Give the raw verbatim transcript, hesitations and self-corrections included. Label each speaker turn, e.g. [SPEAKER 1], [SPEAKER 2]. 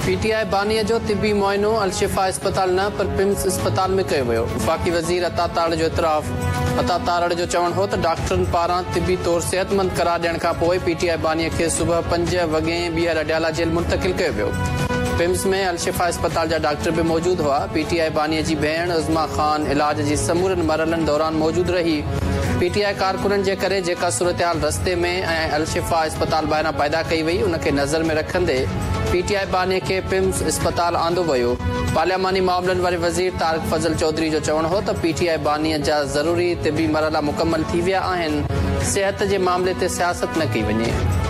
[SPEAKER 1] PTI बानीअ जो तिबी मुआइनो अलशिफा अस्पताल न पर पिम्स अस्पताल में कयो वियो। वफ़ाक़ी वज़ीर अता तारड़ जो इतराफ़। अता तारड़ जो चवणु हो त डॉक्टरनि पारां तिबी तौर सेहतमंद करार ॾियण खां पोइ पीटीआई बानीअ खे सुबुह पंज वॻे ॿीहर अडियाला जेल मुंतक़िल कयो वियो। पिम्स में अलशिफा अस्पताल जा डॉक्टर भी मौजूद हुआ। पीटीआई बानीअ जी भेण उज़मा ख़ान इलाज जी समूरनि मरहलनि दौरान मौजूद रही। पीटीआई कारकुननि जे करे जेका सूरतहाल रस्ते में ऐं अलशिफा अस्पताल ॿाहिरां पैदा कई वई उनखे नज़र में रखंदे पीटीआई बानीअ खे पिम्स अस्पताल आंदो वियो। पार्लियामानी मामलनि वारे वज़ीर तारिक फज़ल चौधरी जो चवणु हो त पीटीआई बानीअ जा ज़रूरी तिबी मरहला मुकमल थी विया आहिनि। सिहत जे मामले ते सियासत न कई वञे।